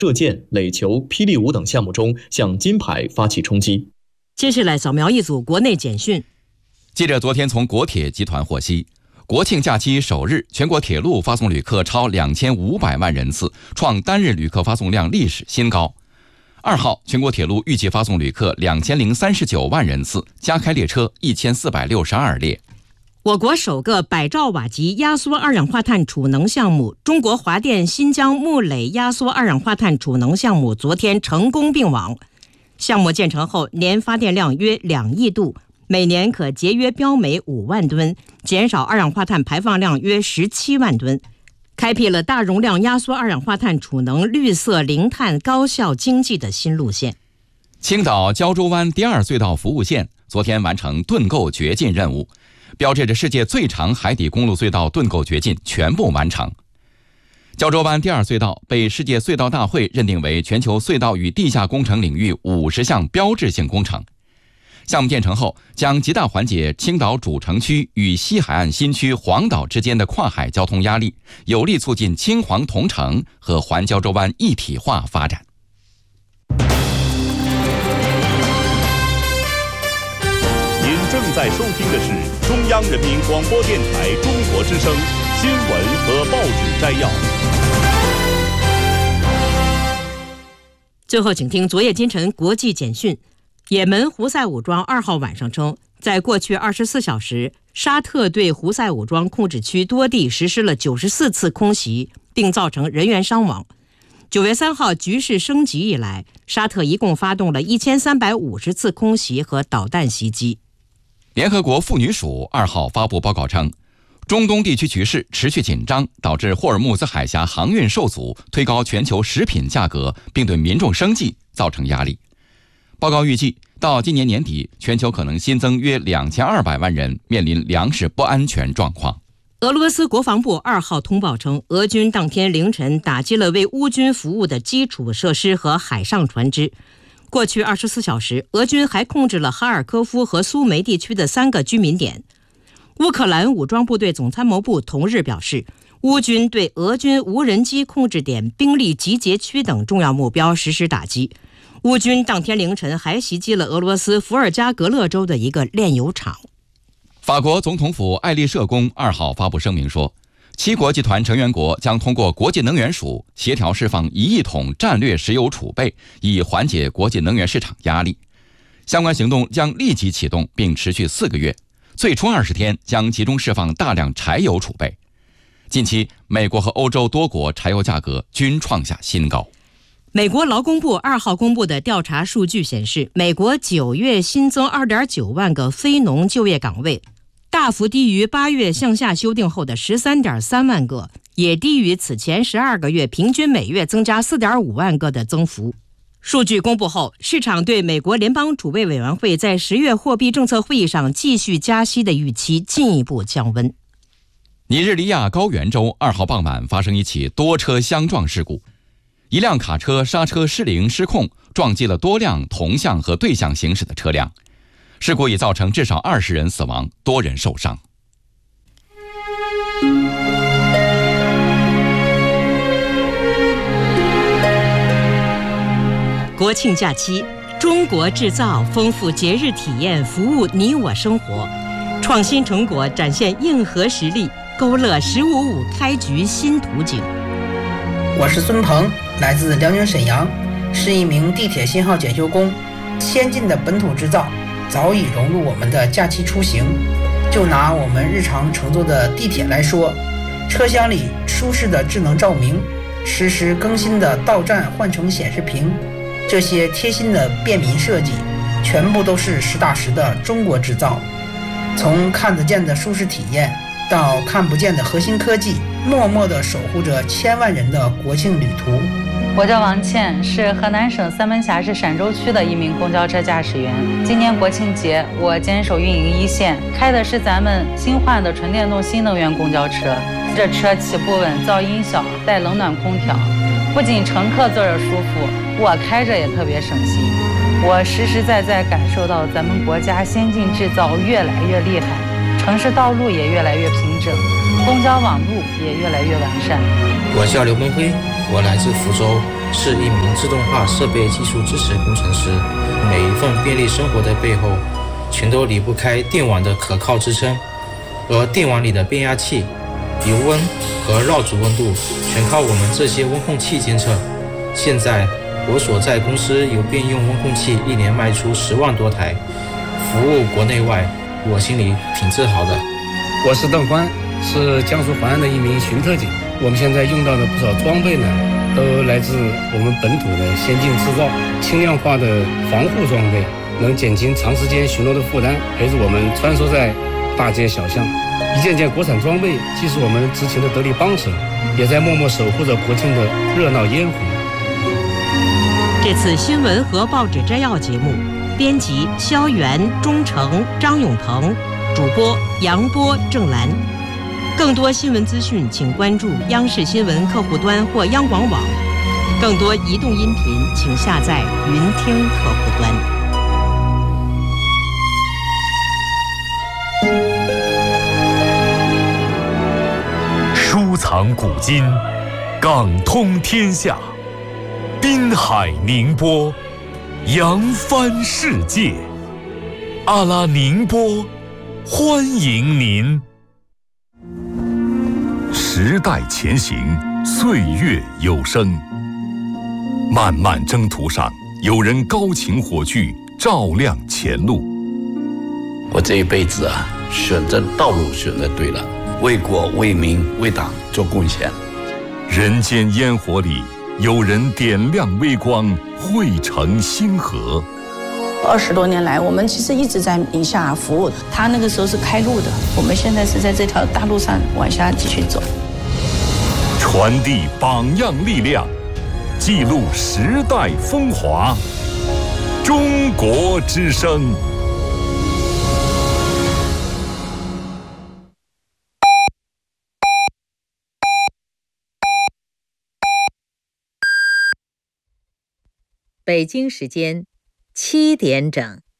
射箭、垒球、霹雳舞等项目中向金牌发起冲击。 接下来扫描一组国内简讯。 记者昨天从国铁集团获悉，国庆假期首日，全国铁路发送旅客超2500万人次，创单日旅客发送量历史新高。2号，全国铁路预计发送旅客2039万人次，加开列车1462列。 我国首个百兆瓦级压缩二氧化碳储能项目——中国华电新疆木垒压缩二氧化碳储能项目昨天成功并网。项目建成后，年发电量约2亿度，每年可节约标煤5万吨，减少二氧化碳排放量约17万吨，开辟了大容量压缩二氧化碳储能绿色零碳高效经济的新路线。 青岛胶州湾第2隧道服务线昨天完成盾构掘进任务，标志着世界最长海底公路隧道盾构掘进全部完成。胶州湾第2隧道被世界隧道大会认定为全球隧道与地下工程领域50项标志性工程。项目建成后，将极大缓解青岛主城区与西海岸新区黄岛之间的跨海交通压力，有力促进青黄同城和环胶州湾一体化发展。 您正在收听的是中央人民广播电台中国之声新闻和报纸摘要。 最后，请听昨夜今晨国际简讯。也门胡塞武装2号晚上称，在过去24小时，沙特对胡塞武装控制区多地实施了94次空袭，并造成人员伤亡。9月3号局势升级以来，沙特一共发动了1350次空袭和导弹袭击。 联合国妇女署2号发布报告称，中东地区局势持续紧张，导致霍尔木兹海峡航运受阻，推高全球食品价格，并对民众生计造成压力。报告预计，到今年年底，全球可能新增约2200万人面临粮食不安全状况。 俄罗斯国防部2号通报称，俄军当天凌晨打击了为乌军服务的基础设施和海上船只。过去24小时，俄军还控制了哈尔科夫和苏梅地区的3个居民点。乌克兰武装部队总参谋部同日表示，乌军对俄军无人机控制点、兵力集结区等重要目标实施打击。乌军当天凌晨还袭击了俄罗斯伏尔加格勒州的一个炼油厂。 法国总统府爱丽舍宫2号发布声明说，7国集团成员国将通过国际能源署协调释放1亿桶战略石油储备，以缓解国际能源市场压力。相关行动将立即启动，并持续4个月，最初20天将集中释放大量柴油储备。近期，美国和欧洲多国柴油价格均创下新高。 美国劳工部2号公布的调查数据显示，美国9月新增 2.9 万个非农就业岗位，大幅低于8月向下修订后的 13.3 万个，也低于此前12个月平均每月增加 4.5 万个的增幅。数据公布后，市场对美国联邦储备委员会在10月货币政策会议上继续加息的预期进一步降温。 尼日利亚高原州2号傍晚发生一起多车相撞事故，一辆卡车刹车失灵失控，撞击了多辆同向和对向行驶的车辆。事故已造成至少20人死亡，多人受伤。 国庆假期，中国制造丰富节日体验，服务你我生活，创新成果展现硬核实力，勾勒“15.5”开局新图景。 我是孙鹏，来自辽宁沈阳，是一名地铁信号检修工。先进的本土制造早已融入我们的假期出行。就拿我们日常乘坐的地铁来说，车厢里舒适的智能照明，实时更新的到站换乘显示屏，这些贴心的便民设计，全部都是实打实的中国制造。从看得见的舒适体验到看不见的核心科技，默默地守护着千万人的国庆旅途。 我叫王倩，是河南省三门峡市陕州区的一名公交车驾驶员。今年国庆节，我坚守运营一线，开的是咱们新换的纯电动新能源公交车。这车起步稳，噪音小，带冷暖空调，不仅乘客坐着舒服，我开着也特别省心。我实实在在感受到咱们国家先进制造越来越厉害，城市道路也越来越平整，公交网路也越来越完善。 我叫刘梦辉，我来自福州， 是一名自动化设备技术支持工程师。每一份便利生活的背后，全都离不开电网的可靠支撑，而电网里的变压器、油温和绕组温度全靠我们这些温控器监测。现在我所在公司有便用温控器一年卖出10万多台，服务国内外，我心里挺自豪的。 我是邓欢，是江苏淮安的一名巡特警。我们现在用到的不少装备呢，都来自我们本土的先进制造，轻量化的防护装备，能减轻长时间巡逻的负担，陪着我们穿梭在大街小巷。一件件国产装备，既是我们执勤的得力帮手，也在默默守护着国庆的热闹烟火。 这次新闻和报纸摘要节目，编辑肖元、钟诚、张永鹏，主播杨波、郑兰。更多新闻资讯，请关注央视新闻客户端或央广网。更多移动音频，请下载云听客户端。 书藏古今，港通天下，滨海宁波，扬帆世界。阿拉宁波，欢迎您。时代前行，岁月有声。漫漫征途上，有人高擎火炬，照亮前路。 我这一辈子选择道路选择对了，为国为民为党做贡献。 人间烟火里，有人点亮微光，汇成星河。 20多年来，我们其实一直在宁夏服务。他那个时候是开路的，我们现在是在这条大路上往下继续走。 传递榜样力量，记录时代风华。中国之声。 北京时间7点整。